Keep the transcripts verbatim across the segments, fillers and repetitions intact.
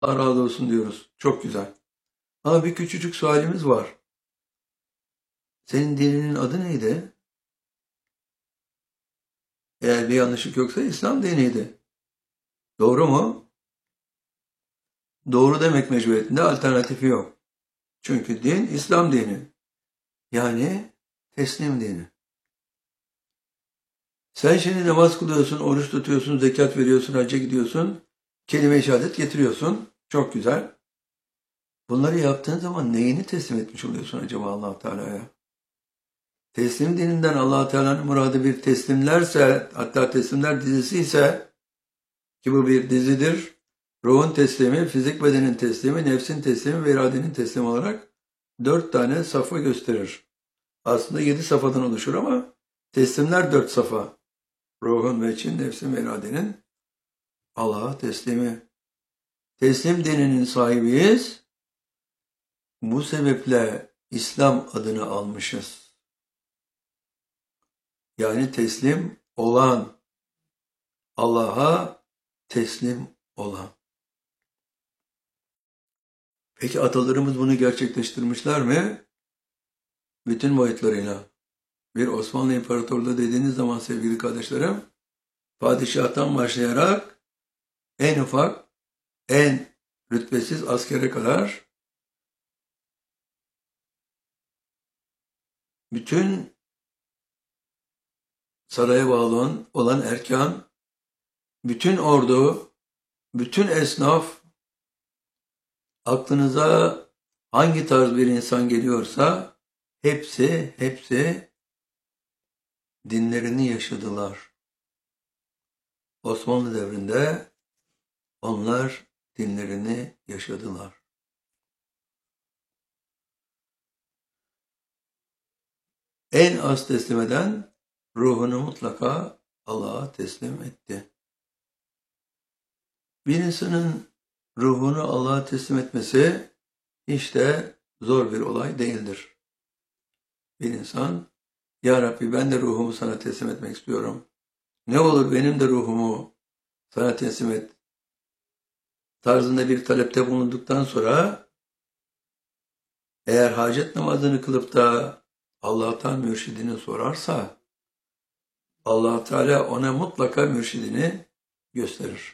Allah razı olsun diyoruz. Çok güzel. Ama bir küçücük sualimiz var. Senin dininin adı neydi? Eğer bir yanlışlık yoksa İslam diniydi. Doğru mu? Doğru demek mecburiyetinde, alternatifi yok. Çünkü din İslam dini. Yani teslim dini. Sen şimdi namaz kılıyorsun, oruç tutuyorsun, zekat veriyorsun, hacca gidiyorsun, kelime-i şehadet getiriyorsun. Çok güzel. Bunları yaptığın zaman neyini teslim etmiş oluyorsun acaba Allah Teala'ya? Teslim dininden Allah Teala'nın muradı bir teslimlerse, hatta teslimler dizisi ise, ki bu bir dizidir, ruhun teslimi, fizik bedenin teslimi, nefsin teslimi ve iradenin teslimi olarak dört tane safa gösterir. Aslında yedi safadan oluşur ama teslimler dört safa. Ruhun ve için, nefsin ve iradenin Allah'a teslimi. Teslim dininin sahibiyiz. Bu sebeple İslam adını almışız. Yani teslim olan, Allah'a teslim olan. Peki atalarımız bunu gerçekleştirmişler mi? Bütün boyutlarıyla. Bir Osmanlı İmparatorluğu dediğiniz zaman sevgili kardeşlerim, padişahtan başlayarak en ufak, en rütbesiz askere kadar bütün saraya bağlı olan erkan, bütün ordu, bütün esnaf, aklınıza hangi tarz bir insan geliyorsa hepsi, hepsi dinlerini yaşadılar. Osmanlı devrinde onlar dinlerini yaşadılar. En az teslim eden ruhunu mutlaka Allah'a teslim etti. Bir insanın ruhunu Allah'a teslim etmesi hiç de zor bir olay değildir. Bir insan, Ya Rabbi ben de ruhumu sana teslim etmek istiyorum. Ne olur benim de ruhumu sana teslim et tarzında bir talepte bulunduktan sonra eğer hacet namazını kılıp da Allah'tan mürşidini sorarsa Allah Teala ona mutlaka mürşidini gösterir.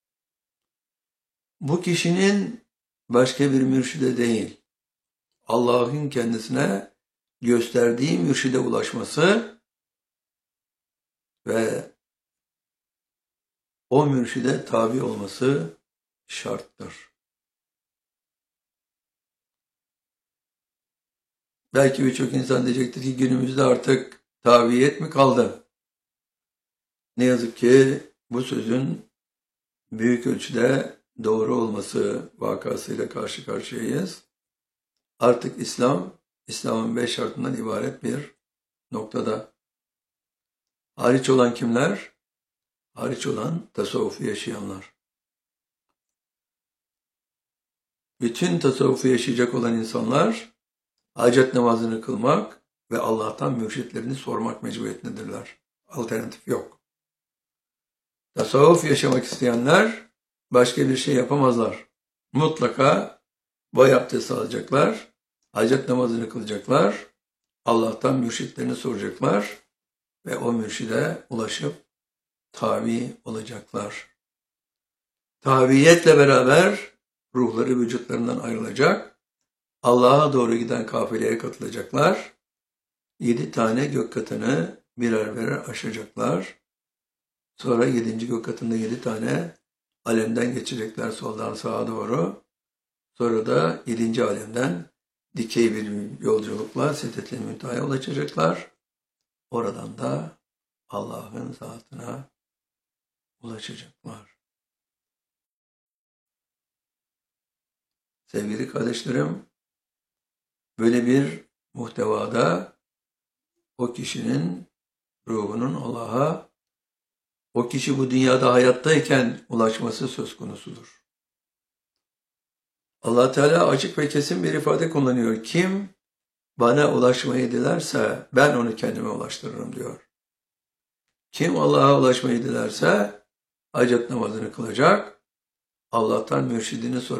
Bu kişinin başka bir mürşide değil, Allah'ın kendisine gösterdiği mürşide ulaşması ve o mürşide tabi olması şarttır. Belki birçok insan diyecektir ki günümüzde artık tabiyet mi kaldı? Ne yazık ki bu sözün büyük ölçüde doğru olması vakasıyla karşı karşıyayız. Artık İslam, İslam'ın beş şartından ibaret bir noktada. Hariç olan kimler? Hariç olan tasavvufu yaşayanlar. Bütün tasavvufu yaşayacak olan insanlar hacet namazını kılmak ve Allah'tan mürşitlerini sormak mecburiyetindedirler. Alternatif yok. Tasavvuf yaşamak isteyenler başka bir şey yapamazlar. Mutlaka boy abdesti alacaklar, hacet namazını kılacaklar, Allah'tan mürşitlerini soracaklar ve o mürşide ulaşıp tabi olacaklar. Tabiyetle beraber ruhları vücutlarından ayrılacak, Allah'a doğru giden kafileye katılacaklar, yedi tane gök katını birer birer aşacaklar. Sonra yedinci gök katında yedi tane alemden geçecekler soldan sağa doğru. Sonra da yedinci alemden dikey bir yolculukla Sidret-i Münteha'ya ulaşacaklar. Oradan da Allah'ın zatına ulaşacaklar. Sevgili kardeşlerim, böyle bir muhtevada o kişinin ruhunun Allah'a, o kişi bu dünyada hayattayken ulaşması söz konusudur. Allah Teala açık ve kesin bir ifade kullanıyor. Kim bana ulaşmayı dilerse ben onu kendime ulaştırırım diyor. Kim Allah'a ulaşmayı dilerse hacet namazını kılacak, Allah'tan mürşidini sor.